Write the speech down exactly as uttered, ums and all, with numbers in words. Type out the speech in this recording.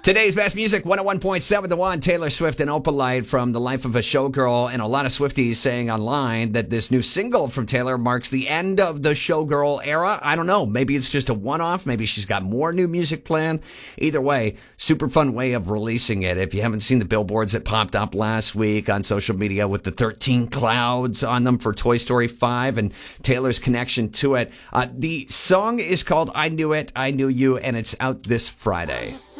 Today's best music, one oh one point seven The One, Taylor Swift and Opalite from The Life of a Showgirl. And a lot of Swifties saying online that this new single from Taylor marks the end of the Showgirl era. I don't know. Maybe it's just a one-off. Maybe she's got more new music planned. Either way, super fun way of releasing it. If you haven't seen the billboards that popped up last week on social media with the thirteen clouds on them for Toy Story five and Taylor's connection to it. Uh, the song is called I Knew It, I Knew You, and it's out this Friday.